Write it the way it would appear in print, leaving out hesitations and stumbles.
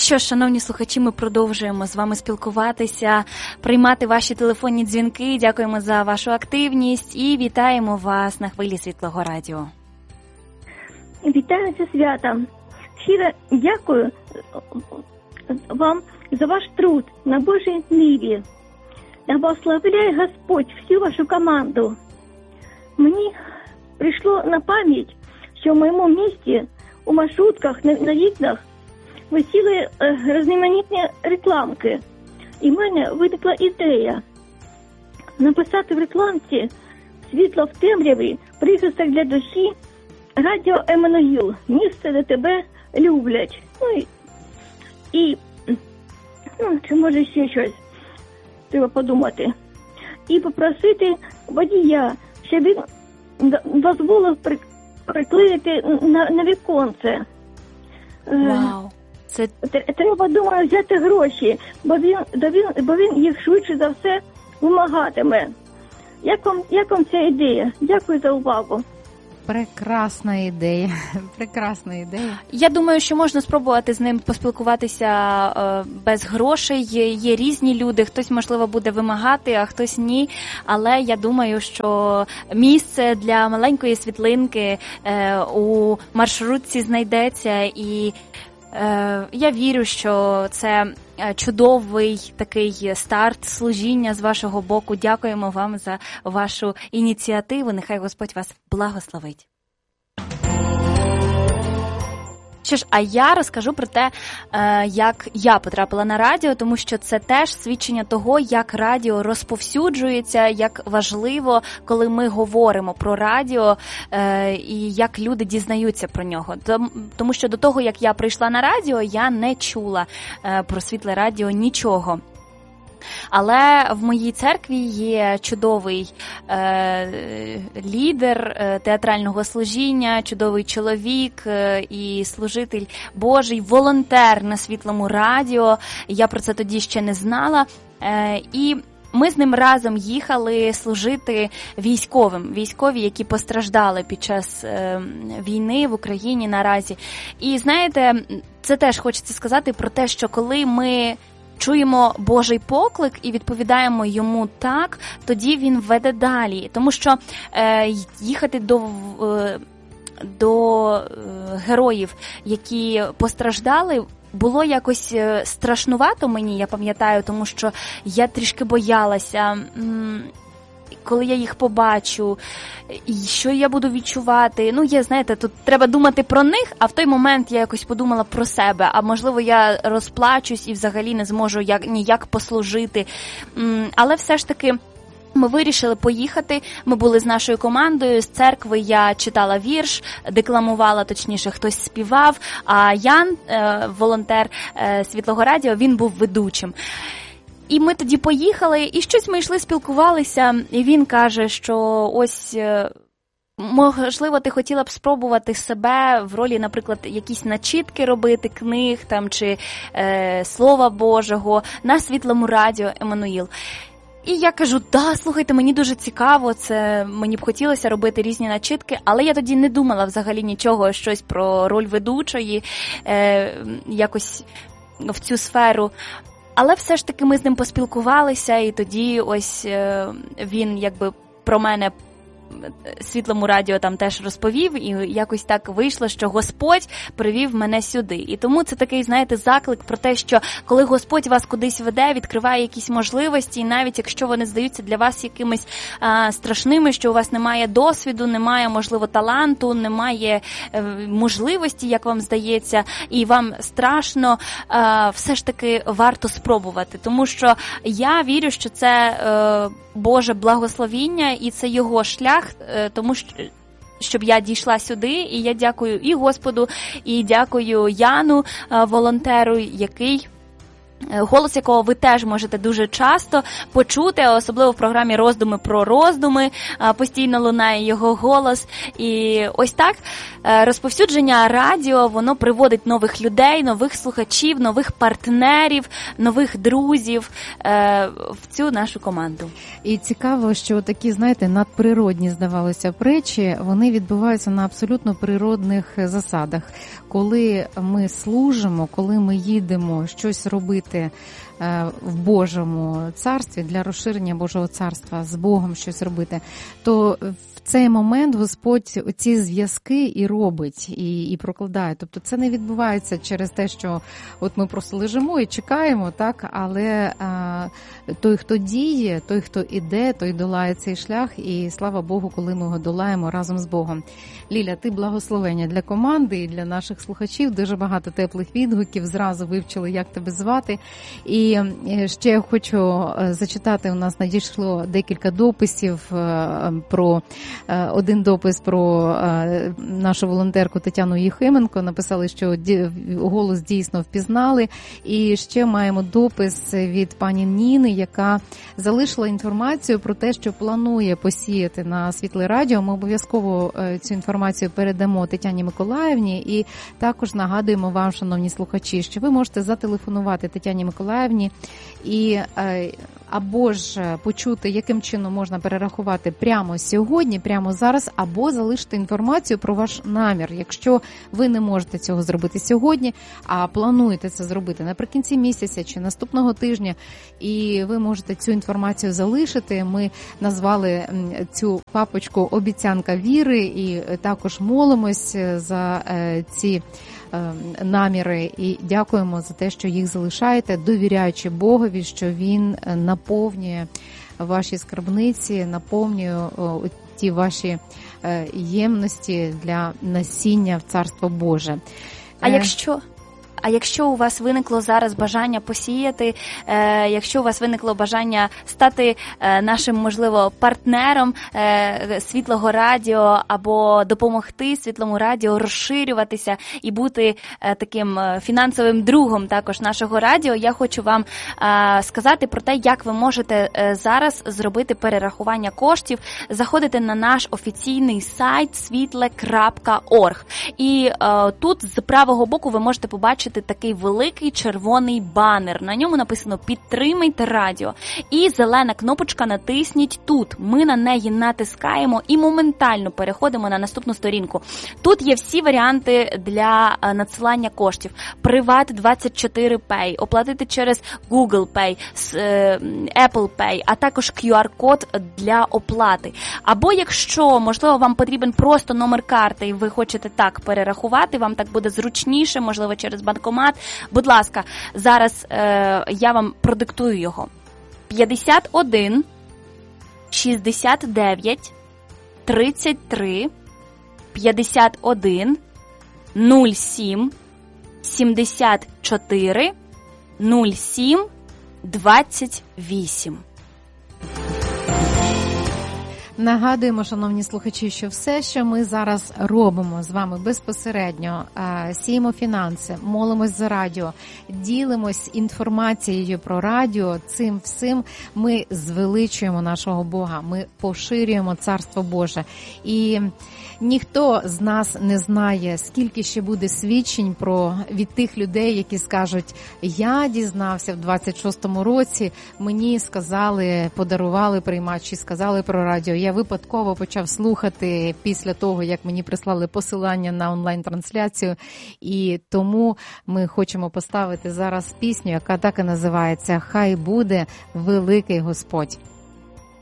Що ж, шановні слухачі, ми продовжуємо з вами спілкуватися, приймати ваші телефонні дзвінки. Дякуємо за вашу активність і вітаємо вас на хвилі Світлого Радіо. Вітаю зі святом. Щиро дякую вам за ваш труд на Божій ниві. Да благословляє Господь всю вашу команду. Мені прийшло на пам'ять, що в моєму місті у маршрутках на вікнах висіли різноманітні рекламки. І в мене виникла ідея написати в рекламці «Світло в темряві, прихисток для душі, Радіо Еммануїл, місце, де тебе люблять». Чи може ще щось треба подумати. І попросити водія, щоб він дозволив приклеїти на віконце. Вау! Треба, думаю, взяти гроші, бо він їх швидше за все вимагатиме. Як вам ця ідея? Дякую за увагу. Прекрасна ідея. Прекрасна ідея. Я думаю, що можна спробувати з ним поспілкуватися без грошей. Є різні люди, хтось, можливо, буде вимагати, а хтось ні. Але я думаю, що місце для маленької світлинки у маршрутці знайдеться. І я вірю, що це чудовий такий старт служіння з вашого боку. Дякуємо вам за вашу ініціативу. Нехай Господь вас благословить. Що ж, а я розкажу про те, як я потрапила на радіо, тому що це теж свідчення того, як радіо розповсюджується, як важливо, коли ми говоримо про радіо і як люди дізнаються про нього. Тому що до того, як я прийшла на радіо, я не чула про Світле Радіо нічого. Але в моїй церкві є чудовий лідер театрального служіння, чудовий чоловік і служитель Божий, волонтер на Світлому Радіо. Я про це тоді ще не знала. І ми з ним разом їхали служити військовим. Військові, які постраждали під час війни в Україні наразі. І знаєте, це теж хочеться сказати про те, що коли ми чуємо Божий поклик і відповідаємо йому так, тоді він веде далі. Тому що їхати до героїв, які постраждали, було якось страшнувато мені, я пам'ятаю, тому що я трішки боялася, коли я їх побачу, і що я буду відчувати. Знаєте, тут треба думати про них, а в той момент я якось подумала про себе, а можливо я розплачусь і взагалі не зможу ніяк послужити. Але все ж таки ми вирішили поїхати, ми були з нашою командою, з церкви я читала вірш, декламувала, точніше, хтось співав, а Ян, волонтер Світлого Радіо, він був ведучим. І ми тоді поїхали, і щось ми йшли, спілкувалися, і він каже, що ось, можливо, ти хотіла б спробувати себе в ролі, наприклад, якісь начитки робити книг там, чи Слова Божого на Світлому Радіо Еммануїл. І я кажу, слухайте, мені дуже цікаво, мені б хотілося робити різні начитки, але я тоді не думала взагалі нічого, щось про роль ведучої, якось в цю сферу. Але все ж таки ми з ним поспілкувалися, і тоді ось він якби про мене Світлому Радіо там теж розповів, і якось так вийшло, що Господь привів мене сюди. І тому це такий, знаєте, заклик про те, що коли Господь вас кудись веде, відкриває якісь можливості, і навіть якщо вони здаються для вас якимись страшними, що у вас немає досвіду, немає, можливо, таланту, немає можливості, як вам здається, і вам страшно, все ж таки варто спробувати. Тому що я вірю, що це Боже благословіння, і це Його шлях, тому що щоб я дійшла сюди, і я дякую і Господу, і дякую Яну, волонтеру, який голос якого ви теж можете дуже часто почути, особливо в програмі «Роздуми про роздуми», постійно лунає його голос. І ось так розповсюдження радіо, воно приводить нових людей, нових слухачів, нових партнерів, нових друзів в цю нашу команду. І цікаво, що такі, знаєте, надприродні, здавалося, речі, вони відбуваються на абсолютно природних засадах. Коли ми служимо, коли ми їдемо щось робити в Божому царстві, для розширення Божого царства, з Богом щось робити, то в цей момент Господь ці зв'язки і робить, і прокладає. Тобто це не відбувається через те, що от ми просто лежимо і чекаємо, так, але той, хто діє, той, хто іде, той долає цей шлях, і слава Богу, коли ми його долаємо разом з Богом. Ліля, ти благословення для команди і для наших слухачів, дуже багато теплих відгуків, зразу вивчили, як тебе звати. І ще я хочу зачитати, у нас надійшло декілька дописів про один допис про нашу волонтерку Тетяну Єхименко. Написали, що голос дійсно впізнали. І ще маємо допис від пані Ніни, яка залишила інформацію про те, що планує посіяти на Світле Радіо. Ми обов'язково цю інформацію передамо Тетяні Миколаївні. І також нагадуємо вам, шановні слухачі, що ви можете зателефонувати Тетяні Миколаївні і або ж почути, яким чином можна перерахувати прямо сьогодні, прямо зараз, або залишити інформацію про ваш намір. Якщо ви не можете цього зробити сьогодні, а плануєте це зробити наприкінці місяця чи наступного тижня, і ви можете цю інформацію залишити. Ми назвали цю папочку «Обіцянка віри» і також молимось за ці наміри і дякуємо за те, що їх залишаєте, довіряючи Богові, що Він наповнює ваші скарбниці, наповнює ті ваші ємності для насіння в Царство Боже. А якщо у вас виникло зараз бажання посіяти, якщо у вас виникло бажання стати нашим, можливо, партнером Світлого Радіо або допомогти Світлому Радіо розширюватися і бути таким фінансовим другом також нашого радіо, я хочу вам сказати про те, як ви можете зараз зробити перерахування коштів. Заходите на наш офіційний сайт svitle.org. І тут з правого боку ви можете побачити такий великий червоний банер. На ньому написано «Підтримайте радіо». І зелена кнопочка «Натисніть тут». Ми на неї натискаємо і моментально переходимо на наступну сторінку. Тут є всі варіанти для надсилання коштів. Privat24 Pay, оплатити через Google Pay, Apple Pay, а також QR-код для оплати. Або якщо, можливо, вам потрібен просто номер карти і ви хочете так перерахувати, вам так буде зручніше, можливо, через банкомат. Будь ласка, зараз я вам продиктую його. 51 69 33 51 07 74 07 28. Нагадуємо, шановні слухачі, що все, що ми зараз робимо з вами безпосередньо, сіємо фінанси, молимось за радіо, ділимось інформацією про радіо, цим всім ми звеличуємо нашого Бога, ми поширюємо Царство Боже. І ніхто з нас не знає, скільки ще буде свідчень від тих людей, які скажуть, я дізнався в 26-му році, мені сказали, подарували приймачі, сказали про радіо. Я випадково почав слухати після того, як мені прислали посилання на онлайн-трансляцію. І тому ми хочемо поставити зараз пісню, яка так і називається «Хай буде великий Господь».